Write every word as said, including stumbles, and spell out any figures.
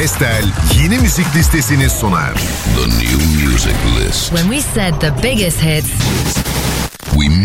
Vestel yeni müzik listesini sunar. The New Music List. When we said the biggest hits, We